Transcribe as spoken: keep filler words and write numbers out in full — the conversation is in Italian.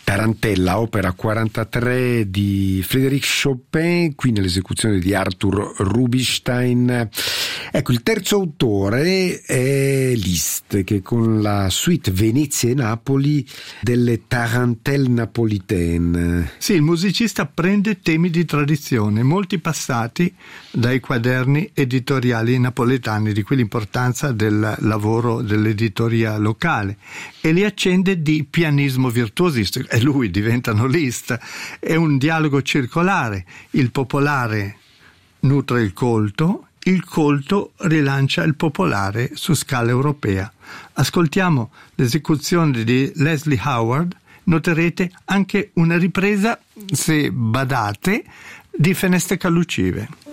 Tarantella, opera quarantatré di Frédéric Chopin, qui nell'esecuzione di Arthur Rubinstein. Ecco, il terzo autore è Liszt, che con la suite Venezia e Napoli delle Tarentelle napolitaine. Sì, il musicista prende temi di tradizione, molti passati dai quaderni editoriali napoletani, di cui l'importanza del lavoro dell'editoria locale, e li accende di pianismo virtuosistico, e lui diventano Liszt. È un dialogo circolare, il popolare nutre il colto, il colto rilancia il popolare su scala europea. Ascoltiamo l'esecuzione di Leslie Howard, noterete anche una ripresa, se badate, di Feneste Callucive.